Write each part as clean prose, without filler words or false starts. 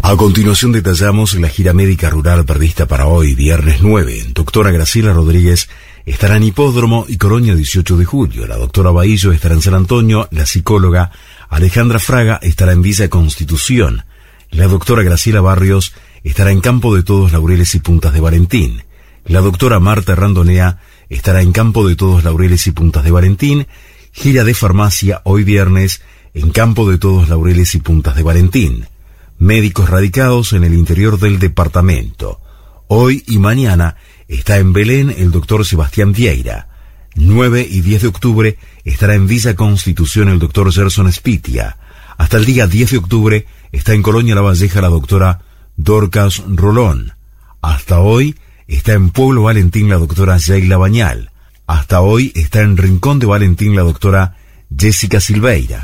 A continuación detallamos la gira médica rural prevista para hoy, viernes 9. Doctora Graciela Rodríguez estará en Hipódromo y Colonia 18 de julio. La doctora Bahillo estará en San Antonio. La psicóloga Alejandra Fraga estará en Villa Constitución. La doctora Graciela Barrios estará en Campo de Todos, Laureles y Puntas de Valentín. La doctora Marta Randonea estará en Campo de Todos, Laureles y Puntas de Valentín. Gira de farmacia hoy viernes en Campo de Todos, Laureles y Puntas de Valentín. Médicos radicados en el interior del departamento. Hoy y mañana está en Belén el doctor Sebastián Vieira. 9 y 10 de octubre estará en Villa Constitución el doctor Gerson Spitia. Hasta el día 10 de octubre está en Colonia La Valleja la doctora Dorcas Rolón. Hasta hoy está en Pueblo Valentín la doctora Sheila Bañal. Hasta hoy está en Rincón de Valentín la doctora Jessica Silveira.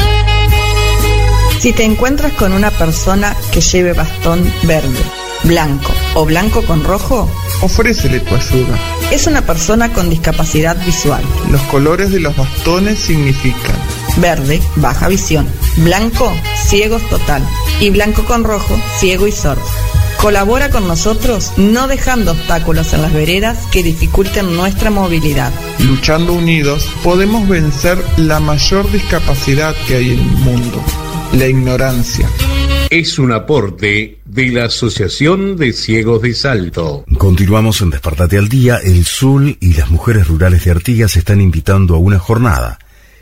Si te encuentras con una persona que lleve bastón verde, blanco o blanco con rojo, ofrécele tu ayuda. Es una persona con discapacidad visual. Los colores de los bastones significan: verde, baja visión; blanco, ciegos total; y blanco con rojo, ciego y sordo. Colabora con nosotros no dejando obstáculos en las veredas que dificulten nuestra movilidad. Luchando unidos podemos vencer la mayor discapacidad que hay en el mundo: la ignorancia. Es un aporte de la Asociación de Ciegos de Salto. Continuamos en Despertate al Día. El SUL y las mujeres rurales de Artigas están invitando a una jornada.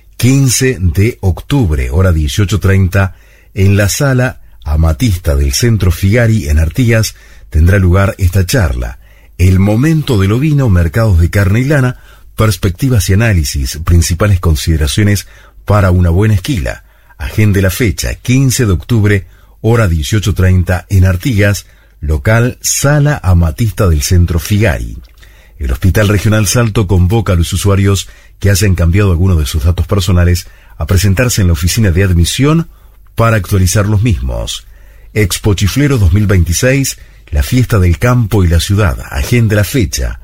15 de octubre, hora 18:30, en la sala Amatista del Centro Figari en Artigas tendrá lugar esta charla. El momento del ovino, mercados de carne y lana, perspectivas y análisis, principales consideraciones para una buena esquila. Agende la fecha, 15 de octubre, hora 18:30, en Artigas, local Sala Amatista del Centro Figari. El Hospital Regional Salto convoca a los usuarios que hayan cambiado algunos de sus datos personales a presentarse en la oficina de admisión para actualizar los mismos. Expo Chiflero 2026, la fiesta del campo y la ciudad. Agende la fecha,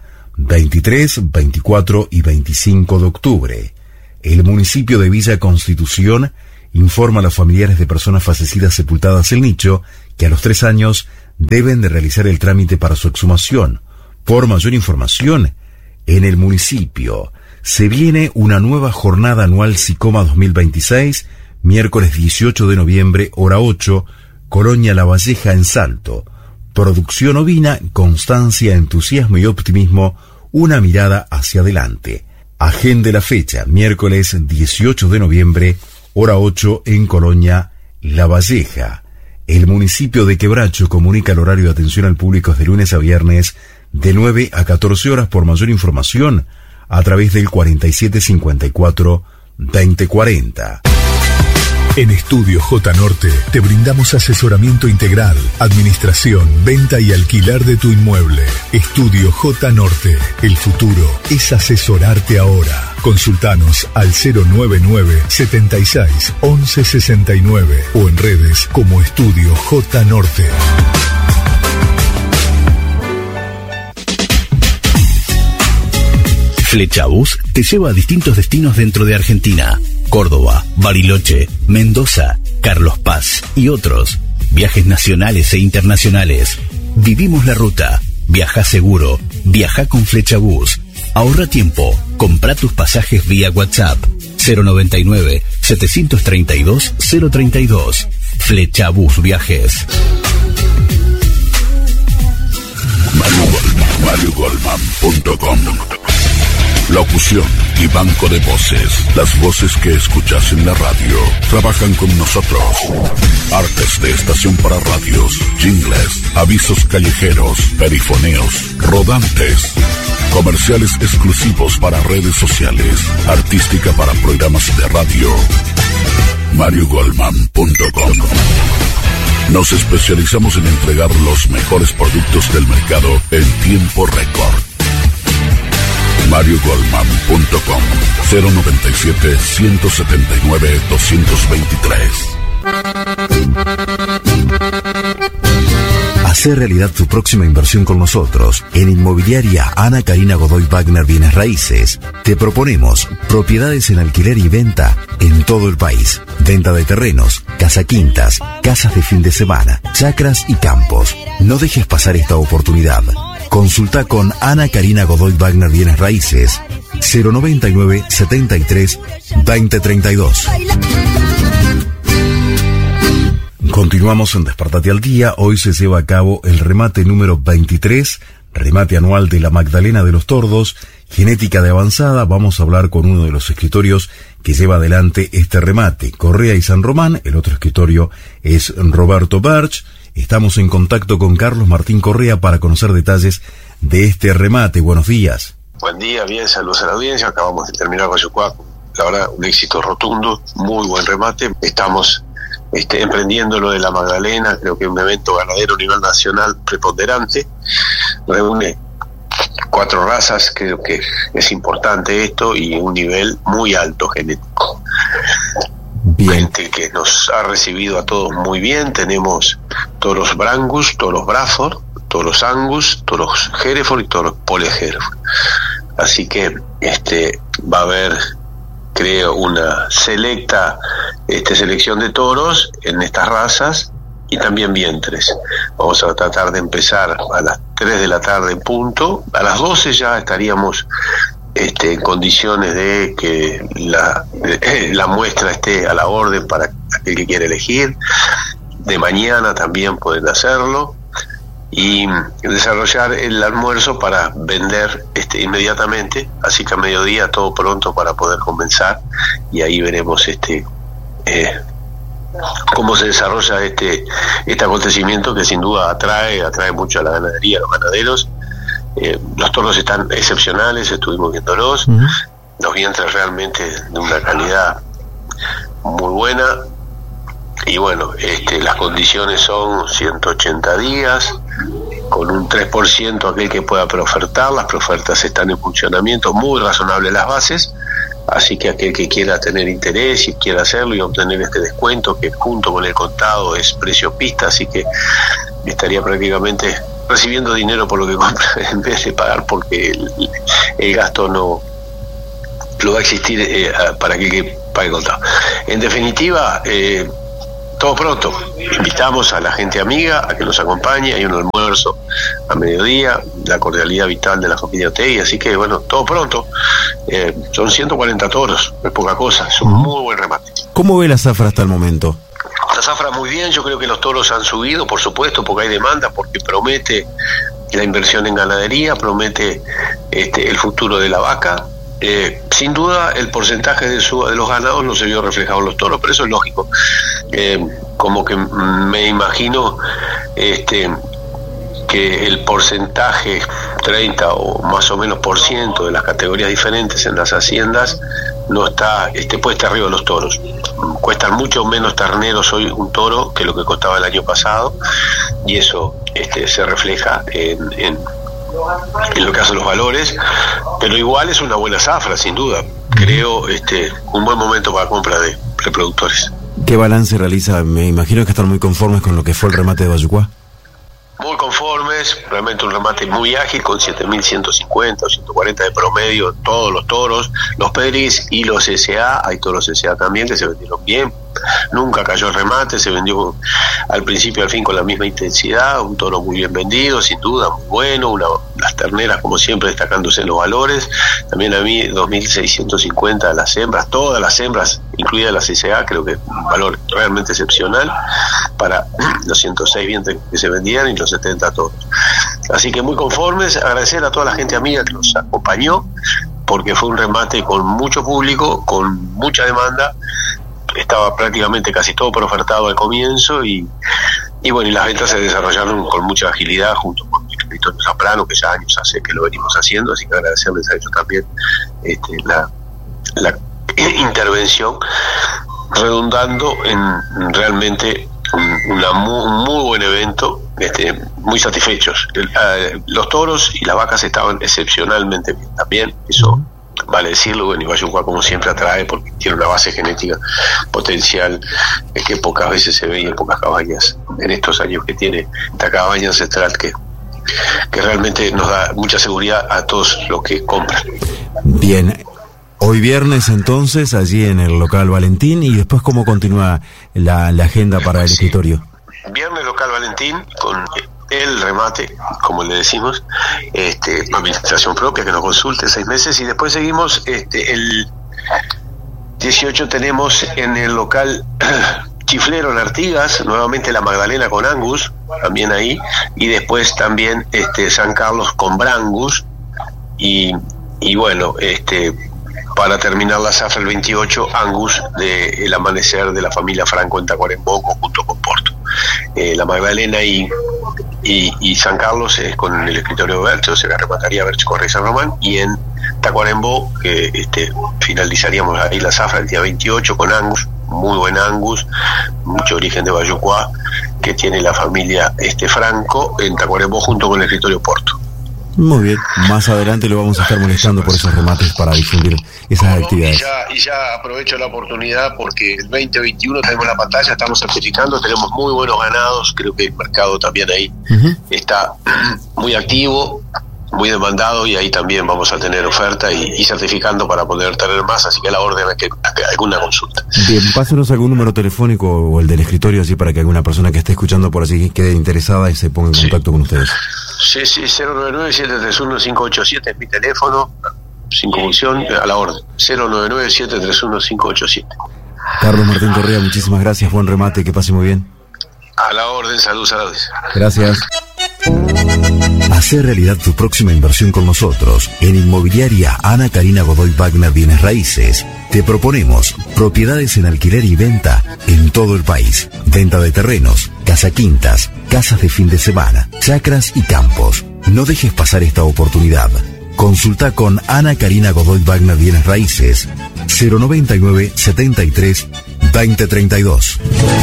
23, 24 y 25 de octubre. El municipio de Villa Constitución informa a los familiares de personas fallecidas sepultadas en nicho que a los 3 años deben de realizar el trámite para su exhumación. Por mayor información, en el municipio se viene una nueva jornada anual Sicoma 2026, miércoles 18 de noviembre, hora 8, Colonia La Valleja en Salto. Producción ovina, constancia, entusiasmo y optimismo, una mirada hacia adelante. Agende la fecha, miércoles 18 de noviembre, hora 8, en Colonia La Valleja. El municipio de Quebracho comunica el horario de atención al público de lunes a viernes de 9 a 14 horas. Por mayor información, a través del 4754-2040. En Estudio J Norte te brindamos asesoramiento integral, administración, venta y alquiler de tu inmueble. Estudio J Norte. El futuro es asesorarte ahora. Consultanos al 099 76 11 69 o en redes como Estudio J Norte. Flechabús te lleva a distintos destinos dentro de Argentina: Córdoba, Bariloche, Mendoza, Carlos Paz y otros. Viajes nacionales e internacionales. Vivimos la ruta. Viaja seguro. Viaja con Flechabús. Ahorra tiempo. Compra tus pasajes vía WhatsApp. 099 732 032. Flechabús Viajes. MarioGoldman.com. Locución y banco de voces. Las voces que escuchas en la radio trabajan con nosotros. Artes de estación para radios, jingles, avisos callejeros, perifoneos, rodantes, comerciales exclusivos para redes sociales, artística para programas de radio. MarioGoldman.com. Nos especializamos en entregar los mejores productos del mercado en tiempo récord. MarioGoldman.com. 097 179 223. Hacer realidad tu próxima inversión con nosotros. En Inmobiliaria Ana Karina Godoy Wagner Bienes Raíces te proponemos propiedades en alquiler y venta en todo el país. Venta de terrenos, casaquintas, casas de fin de semana, chacras y campos. No dejes pasar esta oportunidad. Consulta con Ana Karina Godoy Wagner Bienes Raíces, 099 73 2032. Continuamos en Despertate al Día. Hoy se lleva a cabo el remate número 23, remate anual de la Magdalena de los Tordos, genética de avanzada. Vamos a hablar con uno de los escritorios que lleva adelante este remate, Correa y San Román. El otro escritorio es Roberto Berch. Estamos en contacto con Carlos Martín Correa para conocer detalles de este remate. Buenos días. Buen día, bien, saludos a la audiencia. Acabamos de terminar Guayucuá, la verdad, un éxito rotundo, muy buen remate. Estamos emprendiendo lo de la Magdalena, creo que es un evento ganadero a nivel nacional preponderante, reúne 4 razas, creo que es importante esto, y un nivel muy alto genético. Bien. Gente que nos ha recibido a todos muy bien. Tenemos toros Brangus, toros Braford, toros Angus, toros Hereford y toros Pole Hereford. Así que va a haber, creo, una selecta selección de toros en estas razas y también vientres. Vamos a tratar de empezar a las 3 de la tarde en punto. A las 12 ya estaríamos en condiciones de que la muestra esté a la orden para aquel que quiera elegir. De mañana también pueden hacerlo y desarrollar el almuerzo para vender inmediatamente, así que a mediodía todo pronto para poder comenzar, y ahí veremos cómo se desarrolla este acontecimiento que sin duda atrae mucho a la ganadería, a los ganaderos. Los toros están excepcionales, estuvimos viéndolos. Uh-huh. Los vientres realmente de una calidad muy buena, y bueno, las condiciones son 180 días con un 3% aquel que pueda preofertar. Las preofertas están en funcionamiento, muy razonables las bases, así que aquel que quiera tener interés y quiera hacerlo y obtener este descuento, que junto con el contado es precio pista, así que estaría prácticamente recibiendo dinero por lo que compra en vez de pagar, porque el gasto no va a existir para aquel que pague contado. En definitiva, todo pronto. Invitamos a la gente amiga a que nos acompañe. Hay un almuerzo a mediodía, la cordialidad vital de la familia Otegi, así que bueno, todo pronto. Son 140 toros, no es poca cosa, es un muy buen remate. ¿Cómo ve la zafra hasta el momento? La zafra muy bien, yo creo que los toros han subido, por supuesto, porque hay demanda, porque promete la inversión en ganadería, promete el futuro de la vaca. Sin duda el porcentaje de los ganados no se vio reflejado en los toros, pero eso es lógico. Como que me imagino que el porcentaje 30 o más o menos por ciento de las categorías diferentes en las haciendas no está puesta arriba de los toros. Cuestan mucho menos terneros hoy un toro que lo que costaba el año pasado, y eso se refleja en lo que hacen los valores, pero igual es una buena zafra, sin duda. Creo un buen momento para compra de reproductores. ¿Qué balance realiza? Me imagino que están muy conformes con lo que fue el remate de Guayucuá. Muy conformes, realmente un remate muy ágil, con 7.150 o 140 de promedio, todos los toros, los Pedris y los SA. Hay toros SA también que se vendieron bien, nunca cayó el remate, se vendió al principio al fin con la misma intensidad, un toro muy bien vendido, sin duda, muy bueno, las terneras como siempre destacándose en los valores. También a mí 2.650 las hembras, todas las hembras, incluidas las SA, creo que un valor realmente excepcional para los 106 vientres que se vendían y los 70 toros. Así que muy conformes, agradecer a toda la gente amiga que nos acompañó, porque fue un remate con mucho público, con mucha demanda. Estaba prácticamente casi todo preofertado al comienzo, y bueno, y las ventas se desarrollaron con mucha agilidad junto con el escritorio Zaprano, que ya años hace que lo venimos haciendo, así que agradecerles a ellos también la intervención, redundando en realmente un muy buen evento, muy satisfechos. Los toros y las vacas estaban excepcionalmente bien también, eso vale decirlo. Bueno, y Guayucuá como siempre atrae porque tiene una base genética potencial que pocas veces se ve, y en pocas cabañas en estos años que tiene esta cabaña ancestral que realmente nos da mucha seguridad a todos los que compran. Bien. Hoy viernes entonces, allí en el local Valentín, y después ¿cómo continúa la agenda para el escritorio? Viernes local Valentín con el remate, como le decimos, administración propia que nos consulte 6 meses, y después seguimos el 18 tenemos en el local Chiflero en Artigas, nuevamente la Magdalena con Angus, también ahí, y después también San Carlos con Brangus, y bueno, para terminar la zafra el 28, Angus de El Amanecer de la familia Franco en Tacuarembó junto con Porto. La Magdalena y San Carlos es con el escritorio de Bercho, se la remataría Bercho Correa y San Román, y en Tacuarembó finalizaríamos ahí la zafra el día 28 con Angus, muy buen Angus, mucho origen de Bayucuá, que tiene la familia Franco en Tacuarembó junto con el escritorio Porto. Muy bien, más adelante lo vamos a estar molestando por esos remates para difundir esas actividades. Y ya aprovecho la oportunidad porque el 2021 tenemos la pantalla, estamos certificando, tenemos muy buenos ganados, creo que el mercado también ahí está muy activo, muy demandado, y ahí también vamos a tener oferta y certificando para poder tener más, así que a la orden a que alguna consulta. Bien, pásenos algún número telefónico o el del escritorio, así para que alguna persona que esté escuchando por así quede interesada y se ponga en contacto con ustedes. Sí, 099-731-587 es mi teléfono, sin confusión, a la orden, 099-731-587. Carlos Martín Correa, muchísimas gracias, buen remate, que pase muy bien. A la orden, saludos. Gracias. Hacer realidad tu próxima inversión con nosotros. En Inmobiliaria Ana Karina Godoy Wagner Bienes Raíces te proponemos propiedades en alquiler y venta en todo el país. Venta de terrenos, casa quintas, casas de fin de semana, chacras y campos. No dejes pasar esta oportunidad. Consulta con Ana Karina Godoy Wagner Bienes Raíces 099 73 2032.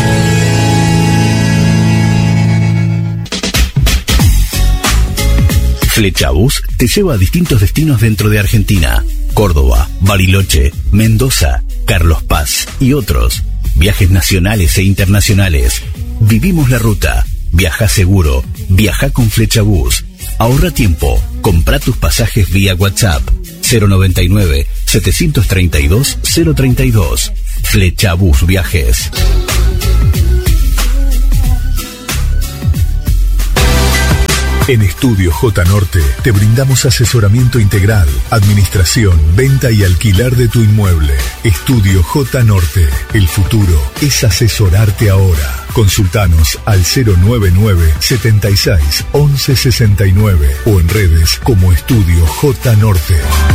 Flechabús te lleva a distintos destinos dentro de Argentina. Córdoba, Bariloche, Mendoza, Carlos Paz y otros. Viajes nacionales e internacionales. Vivimos la ruta. Viaja seguro. Viaja con Flechabús. Ahorra tiempo. Compra tus pasajes vía WhatsApp. 099 732 032. Flechabús Viajes. En Estudio J Norte te brindamos asesoramiento integral, administración, venta y alquiler de tu inmueble. Estudio J Norte. El futuro es asesorarte ahora. Consultanos al 099 76 11 69 o en redes como Estudio J Norte.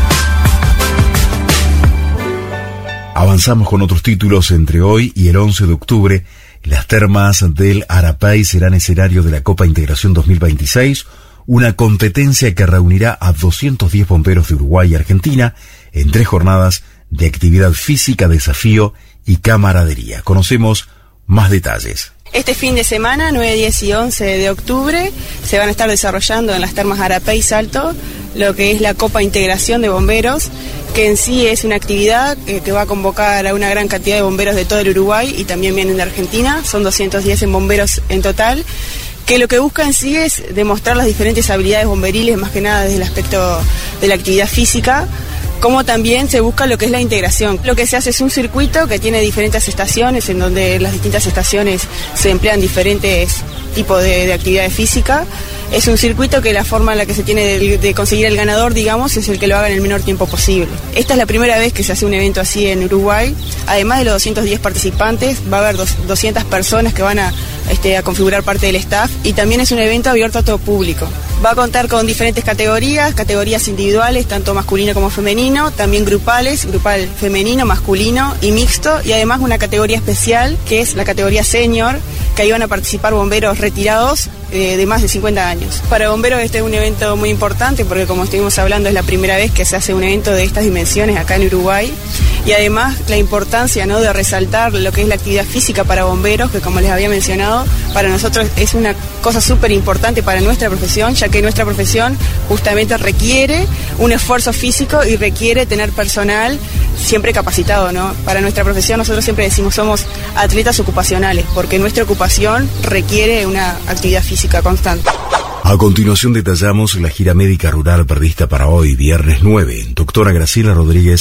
Avanzamos con otros títulos. Entre hoy y el 11 de octubre, las termas del Arapey serán escenario de la Copa Integración 2026, una competencia que reunirá a 210 bomberos de Uruguay y Argentina en 3 jornadas de actividad física, desafío y camaradería. Conocemos más detalles. Este fin de semana, 9, 10 y 11 de octubre, se van a estar desarrollando en las termas Arapey y Salto lo que es la Copa Integración de Bomberos, que en sí es una actividad que va a convocar a una gran cantidad de bomberos de todo el Uruguay y también vienen de Argentina. Son 210 bomberos en total, que lo que busca en sí es demostrar las diferentes habilidades bomberiles, más que nada desde el aspecto de la actividad física, como también se busca lo que es la integración. Lo que se hace es un circuito que tiene diferentes estaciones, en donde las distintas estaciones se emplean diferentes tipos de actividad física. Es un circuito que la forma en la que se tiene de conseguir el ganador, digamos, es el que lo haga en el menor tiempo posible. Esta es la primera vez que se hace un evento así en Uruguay. Además de los 210 participantes, va a haber 200 personas que van a configurar parte del staff, y también es un evento abierto a todo público. Va a contar con diferentes categorías individuales, tanto masculino como femenino, también grupales, grupal femenino, masculino y mixto, y además una categoría especial que es la categoría senior, que ahí van a participar bomberos retirados de más de 50 años. Para bomberos este es un evento muy importante porque, como estuvimos hablando, es la primera vez que se hace un evento de estas dimensiones acá en Uruguay, y además la importancia, ¿no?, de resaltar lo que es la actividad física para bomberos, que como les había mencionado, para nosotros es una cosa súper importante para nuestra profesión, ya que nuestra profesión justamente requiere un esfuerzo físico y requiere tener personal siempre capacitado, ¿no? Para nuestra profesión nosotros siempre decimos somos atletas ocupacionales, porque nuestra ocupación requiere una actividad física constante. A continuación detallamos la gira médica rural prevista para hoy, viernes 9. Doctora Graciela Rodríguez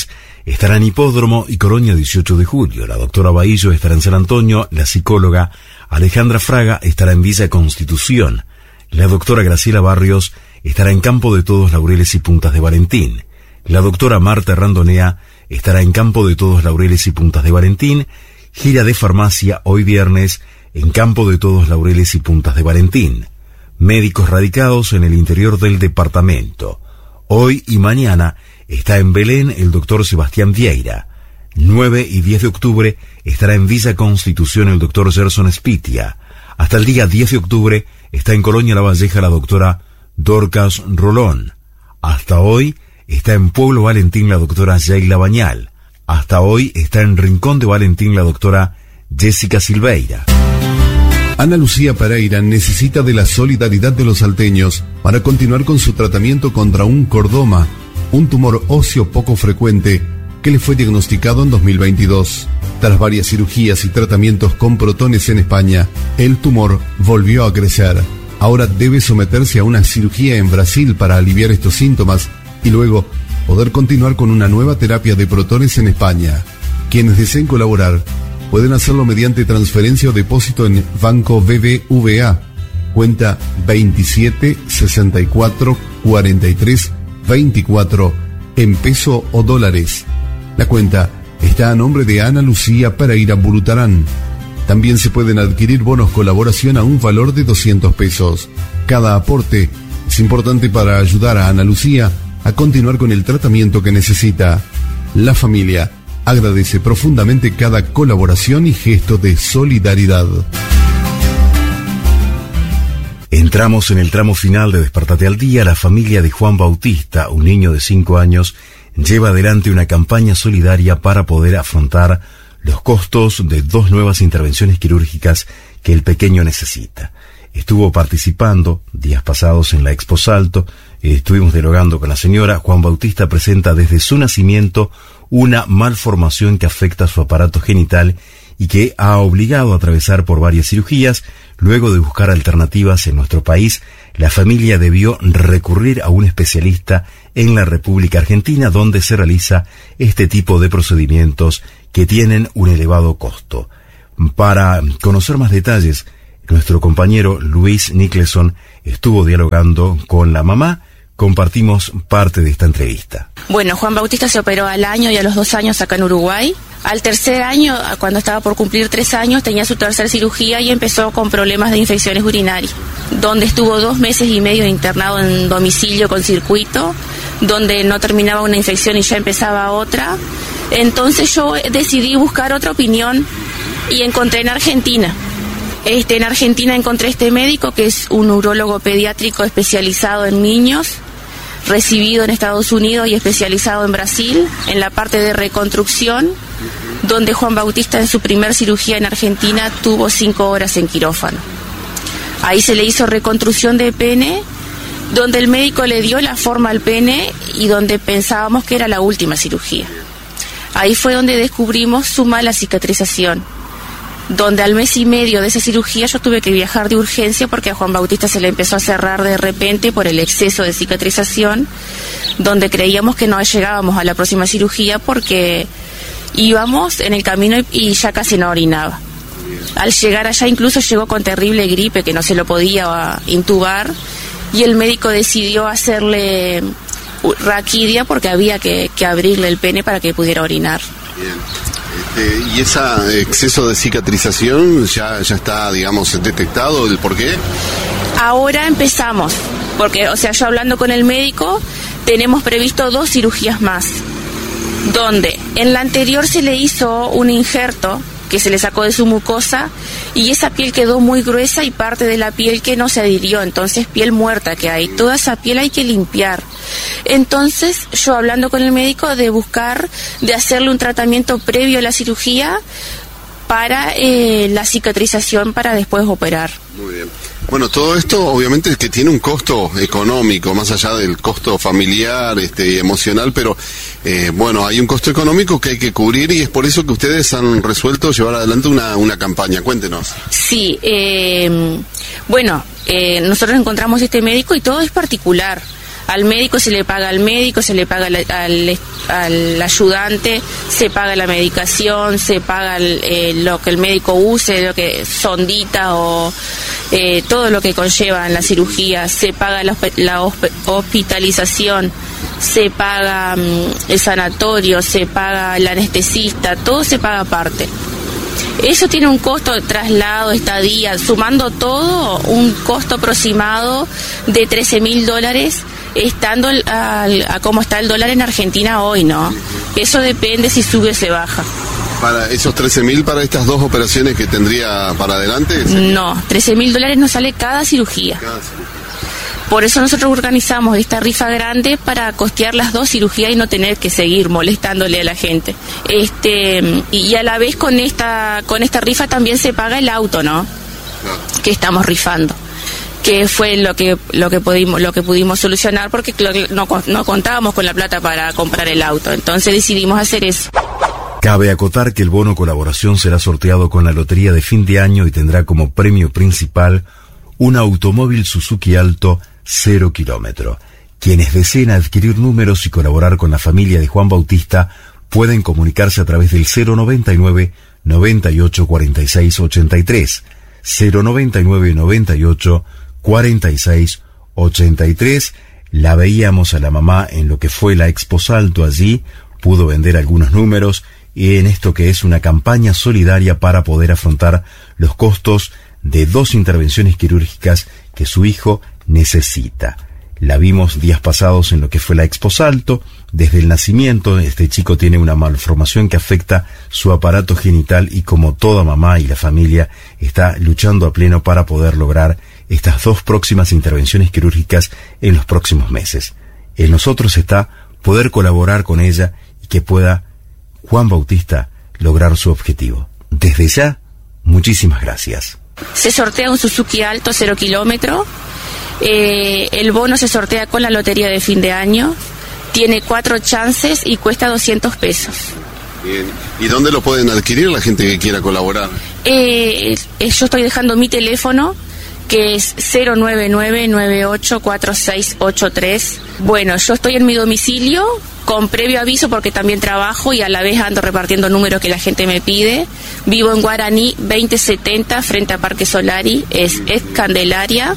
estará en Hipódromo y Colonia 18 de julio. La doctora Bahillo estará en San Antonio. La psicóloga Alejandra Fraga estará en Villa Constitución. La doctora Graciela Barrios estará en Campo de Todos, Laureles y Puntas de Valentín. La doctora Marta Randonea estará en Campo de Todos, Laureles y Puntas de Valentín. Gira de farmacia hoy viernes en Campo de Todos, Laureles y Puntas de Valentín. Médicos radicados en el interior del departamento. Hoy y mañana está en Belén el doctor Sebastián Vieira. 9 y 10 de octubre estará en Villa Constitución el doctor Gerson Spitia. Hasta el día 10 de octubre está en Colonia La Valleja la doctora Dorcas Rolón. Hasta hoy está en Pueblo Valentín la doctora Sheila Bañal. Hasta hoy está en Rincón de Valentín la doctora Jessica Silveira. Ana Lucía Pereira necesita de la solidaridad de los salteños para continuar con su tratamiento contra un cordoma, un tumor óseo poco frecuente que le fue diagnosticado en 2022. Tras varias cirugías y tratamientos con protones en España, el tumor volvió a crecer. Ahora debe someterse a una cirugía en Brasil para aliviar estos síntomas y luego poder continuar con una nueva terapia de protones en España. Quienes deseen colaborar pueden hacerlo mediante transferencia o depósito en Banco BBVA, cuenta 27 64 43 24 en peso o dólares. La cuenta está a nombre de Ana Lucía Pereira Burutarán. También se pueden adquirir bonos colaboración a un valor de 200 pesos. Cada aporte es importante para ayudar a Ana Lucía a continuar con el tratamiento que necesita. La familia agradece profundamente cada colaboración y gesto de solidaridad. Entramos en el tramo final de Despertate al Día. La familia de Juan Bautista, un niño de 5 años, lleva adelante una campaña solidaria para poder afrontar los costos de 2 nuevas intervenciones quirúrgicas que el pequeño necesita. Estuvo participando días pasados en la Expo Salto, estuvimos dialogando con la señora. Juan Bautista presenta desde su nacimiento una malformación que afecta a su aparato genital y que ha obligado a atravesar por varias cirugías. Luego de buscar alternativas en nuestro país, la familia debió recurrir a un especialista en la República Argentina, donde se realiza este tipo de procedimientos que tienen un elevado costo. Para conocer más detalles, nuestro compañero Luis Nicholson estuvo dialogando con la mamá. Compartimos parte de esta entrevista. Bueno, Juan Bautista se operó al año y a los 2 años acá en Uruguay. Al tercer año, cuando estaba por cumplir 3 años, tenía su tercera cirugía y empezó con problemas de infecciones urinarias, donde estuvo 2 meses y medio internado en domicilio con circuito, donde no terminaba una infección y ya empezaba otra. Entonces yo decidí buscar otra opinión y encontré en Argentina. En Argentina encontré este médico que es un urólogo pediátrico especializado en niños, recibido en Estados Unidos y especializado en Brasil, en la parte de reconstrucción, donde Juan Bautista en su primer cirugía en Argentina tuvo 5 horas en quirófano. Ahí se le hizo reconstrucción de pene, donde el médico le dio la forma al pene y donde pensábamos que era la última cirugía. Ahí fue donde descubrimos su mala cicatrización, donde al mes y medio de esa cirugía yo tuve que viajar de urgencia porque a Juan Bautista se le empezó a cerrar de repente por el exceso de cicatrización, donde creíamos que no llegábamos a la próxima cirugía porque íbamos en el camino y ya casi no orinaba. Al llegar allá incluso llegó con terrible gripe que no se lo podía intubar y el médico decidió hacerle raquidia porque había que abrirle el pene para que pudiera orinar. Bien. ¿Y ese exceso de cicatrización ya está, digamos, detectado el por qué? Ahora empezamos, porque, yo hablando con el médico, tenemos previsto 2 cirugías más, donde en la anterior se le hizo un injerto que se le sacó de su mucosa y esa piel quedó muy gruesa y parte de la piel que no se adhirió, entonces piel muerta que hay, toda esa piel hay que limpiar. Entonces yo hablando con el médico de buscar, de hacerle un tratamiento previo a la cirugía para la cicatrización para después operar. Muy bien. Bueno, todo esto obviamente es que tiene un costo económico, más allá del costo familiar y emocional, pero bueno, hay un costo económico que hay que cubrir y es por eso que ustedes han resuelto llevar adelante una campaña. Cuéntenos. Sí, nosotros encontramos este médico y todo es particular. Al médico se le paga al médico, se le paga al ayudante, se paga la medicación, se paga lo que el médico use, lo que sondita o todo lo que conlleva en la cirugía, se paga la hospitalización, se paga el sanatorio, se paga el anestesista, todo se paga aparte. Eso tiene un costo de traslado, estadía, sumando todo, un costo aproximado de $13.000, estando a cómo está el dólar en Argentina hoy, ¿no? Eso depende si sube o se baja. ¿Para esos 13.000 para estas 2 operaciones que tendría para adelante? No, $13.000 nos sale cada cirugía. Por eso nosotros organizamos esta rifa grande para costear las 2 cirugías y no tener que seguir molestándole a la gente. Y a la vez con esta rifa también se paga el auto, ¿no? Que estamos rifando. Que fue lo que pudimos solucionar porque no contábamos con la plata para comprar el auto. Entonces decidimos hacer eso. Cabe acotar que el bono colaboración será sorteado con la lotería de fin de año y tendrá como premio principal un automóvil Suzuki Alto 0 kilómetro. Quienes deseen adquirir números y colaborar con la familia de Juan Bautista pueden comunicarse a través del 099 98 46 83, 099 98 46 83. La veíamos a la mamá en lo que fue la Expo Salto allí, pudo vender algunos números y en esto que es una campaña solidaria para poder afrontar los costos de 2 intervenciones quirúrgicas que su hijo necesita. La vimos días pasados en lo que fue la Expo Salto. Desde el nacimiento, este chico tiene una malformación que afecta su aparato genital y como toda mamá y la familia está luchando a pleno para poder lograr estas 2 próximas intervenciones quirúrgicas en los próximos meses. En nosotros está poder colaborar con ella y que pueda Juan Bautista lograr su objetivo. Desde ya, muchísimas gracias. Se sortea un Suzuki Alto 0 kilómetro. El bono se sortea con la lotería de fin de año. Tiene 4 chances y cuesta $200. Bien. ¿Y dónde lo pueden adquirir la gente que quiera colaborar? Yo estoy dejando mi teléfono, que es 099-984683. Bueno, yo estoy en mi domicilio con previo aviso porque también trabajo y a la vez ando repartiendo números que la gente me pide. Vivo en Guaraní 2070 frente a Parque Solari, es Candelaria.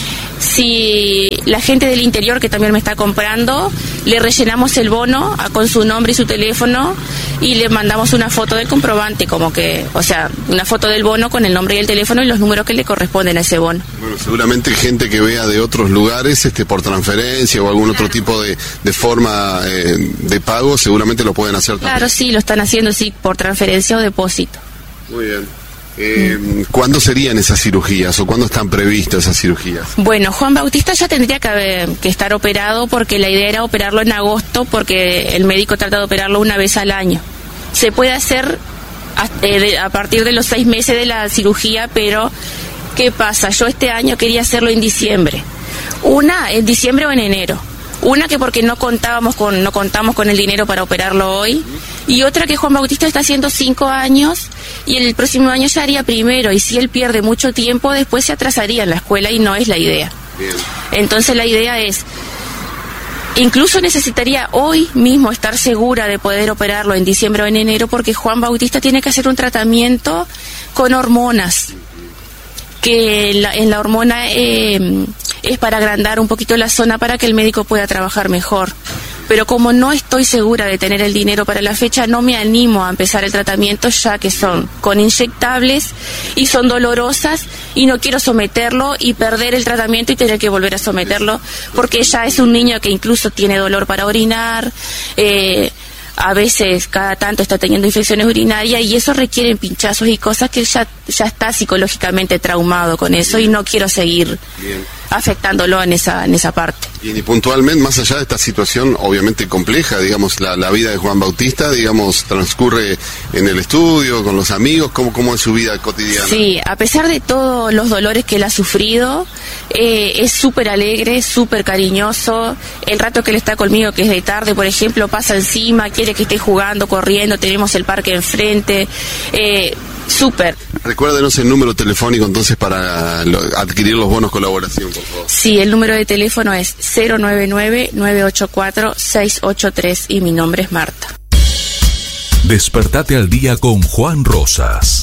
Si la gente del interior que también me está comprando, le rellenamos el bono con su nombre y su teléfono y le mandamos una foto del comprobante, como que, o sea, una foto del bono con el nombre y el teléfono y los números que le corresponden a ese bono. Bueno, seguramente gente que vea de otros lugares, por transferencia o algún otro tipo de forma de pago, seguramente lo pueden hacer también. Claro, sí, lo están haciendo, sí, por transferencia o depósito. Muy bien. ¿Cuándo serían esas cirugías o cuándo están previstas esas cirugías? Bueno, Juan Bautista ya tendría que estar operado porque la idea era operarlo en agosto porque el médico trata de operarlo una vez al año. Se puede hacer a partir de los 6 meses de la cirugía, pero ¿qué pasa? Yo este año quería hacerlo en diciembre. Una en diciembre o en enero. Una que porque no contamos con el dinero para operarlo hoy, y otra que Juan Bautista está haciendo 5 años y el próximo año ya haría primero, y si él pierde mucho tiempo después se atrasaría en la escuela y no es la idea. Bien. Entonces la idea es, incluso necesitaría hoy mismo estar segura de poder operarlo en diciembre o en enero porque Juan Bautista tiene que hacer un tratamiento con hormonas, que en la hormona es para agrandar un poquito la zona para que el médico pueda trabajar mejor. Pero como no estoy segura de tener el dinero para la fecha, no me animo a empezar el tratamiento, ya que son con inyectables y son dolorosas y no quiero someterlo y perder el tratamiento y tener que volver a someterlo, porque ya es un niño que incluso tiene dolor para orinar, a veces cada tanto está teniendo infecciones urinarias y eso requiere pinchazos y cosas que ya está psicológicamente traumado con eso y no quiero seguir afectándolo en esa parte. Bien, y puntualmente, más allá de esta situación obviamente compleja, digamos, la vida de Juan Bautista, digamos, transcurre en el estudio, con los amigos, ¿cómo es su vida cotidiana? Sí, a pesar de todos los dolores que él ha sufrido, es súper alegre, súper cariñoso. El rato que él está conmigo, que es de tarde, por ejemplo, pasa encima, quiere que esté jugando, corriendo, tenemos el parque enfrente, Súper. Recuérdenos el número telefónico entonces para adquirir los bonos colaboración, por favor. Sí, el número de teléfono es 099-984-683 y mi nombre es Marta. Despertate al día con Juan Rosas.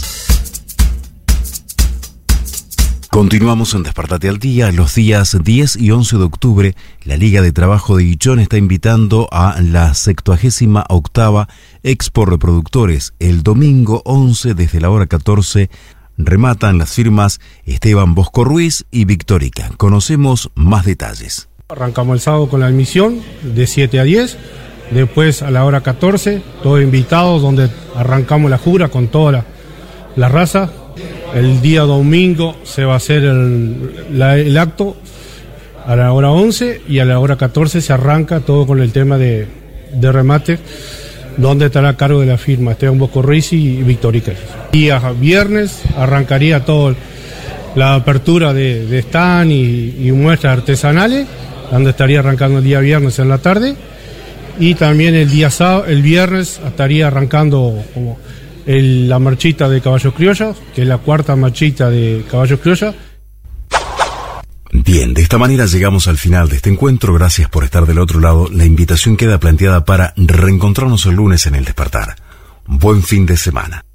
Continuamos en Despertate al Día. Los días 10 y 11 de octubre, la Liga de Trabajo de Guichón está invitando a la 78ª Expo Reproductores. El domingo 11, desde la hora 14, rematan las firmas Esteban Bosco Ruiz y Victorica. Conocemos más detalles. Arrancamos el sábado con la admisión de 7 a 10. Después a la hora 14, todos invitados, donde arrancamos la jura con toda la raza. El día domingo se va a hacer el acto a la hora 11 y a la hora 14 se arranca todo con el tema de remate, donde estará a cargo de la firma Esteban Bosco Ruiz y Victorica. Día viernes arrancaría toda la apertura de stand y muestras artesanales, donde estaría arrancando el día viernes en la tarde. Y también el viernes estaría arrancando como la marchita de Caballos Criollos, que es la 4ª marchita de Caballos Criollos. Bien, de esta manera llegamos al final de este encuentro. Gracias por estar del otro lado. La invitación queda planteada para reencontrarnos el lunes en El Despertar. Buen fin de semana.